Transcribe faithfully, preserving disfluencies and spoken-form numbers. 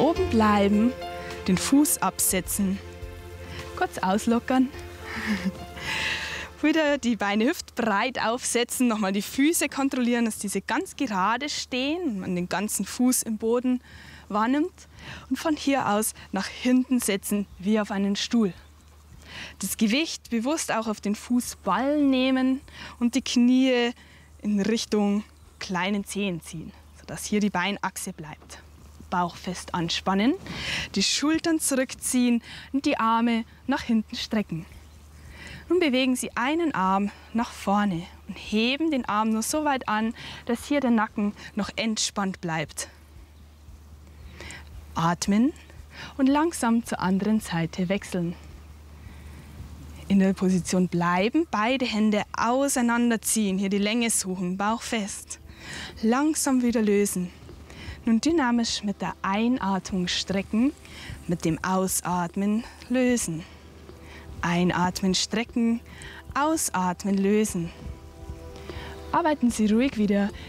oben bleiben, den Fuß absetzen, kurz auslockern, wieder die Beine hüftbreit aufsetzen, nochmal die Füße kontrollieren, dass diese ganz gerade stehen, man den ganzen Fuß im Boden wahrnimmt und von hier aus nach hinten setzen, wie auf einen Stuhl. Das Gewicht bewusst auch auf den Fußball nehmen und die Knie in Richtung kleinen Zehen ziehen, sodass hier die Beinachse bleibt. Bauch fest anspannen, die Schultern zurückziehen und die Arme nach hinten strecken. Nun bewegen Sie einen Arm nach vorne und heben den Arm nur so weit an, dass hier der Nacken noch entspannt bleibt. Atmen und langsam zur anderen Seite wechseln. In der Position bleiben, beide Hände auseinanderziehen, hier die Länge suchen, Bauch fest. Langsam wieder lösen. Nun dynamisch mit der Einatmung strecken, mit dem Ausatmen lösen. Einatmen, strecken, ausatmen, lösen. Arbeiten Sie ruhig wieder